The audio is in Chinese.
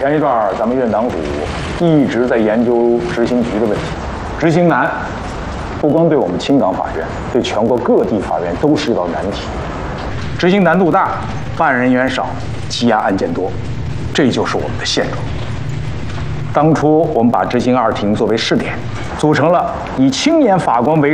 前一段咱们院党组一直在研究执行局的问题，执行难，不光对我们青港法院，对全国各地法院都是一道难题。执行难度大，办案人员少，积压案件多，这就是我们的现状。当初我们把执行2庭作为试点，组成了以青年法官为